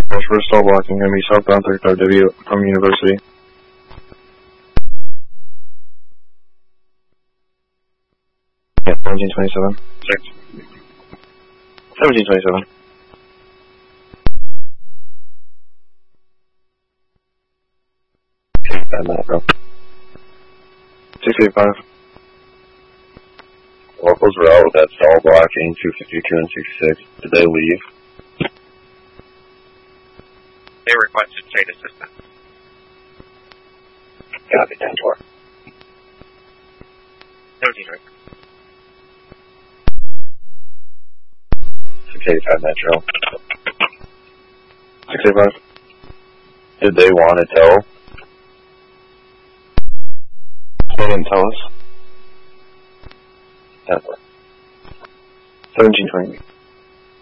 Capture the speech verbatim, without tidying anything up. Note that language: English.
First stall blocking, going to be southbound thirty-five W from University. Yeah, seventeen twenty-seven. Six. seventeen twenty-seven. And that, bro. six eighty-five. Locals were out with that stall blocking, two fifty-two and sixty-six. Did they leave? They requested state assistance. Copy, ten four. seventeen right. six eighty-five Metro. six eighty-five. Did they want to tow? They didn't tell us. ten four. seventeen twenty.